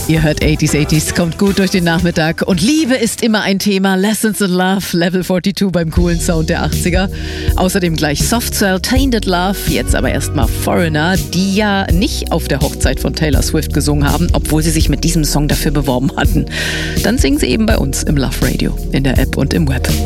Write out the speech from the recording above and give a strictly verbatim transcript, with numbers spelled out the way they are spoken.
Ihr hört achtziger, achtziger, kommt gut durch den Nachmittag. Und Liebe ist immer ein Thema. Lessons in Love, Level zweiundvierzig beim coolen Sound der achtziger. Außerdem gleich Soft Cell, Tainted Love. Jetzt aber erstmal Foreigner, die ja nicht auf der Hochzeit von Taylor Swift gesungen haben, obwohl sie sich mit diesem Song dafür beworben hatten. Dann singen sie eben bei uns im Love Radio, in der App und im Web.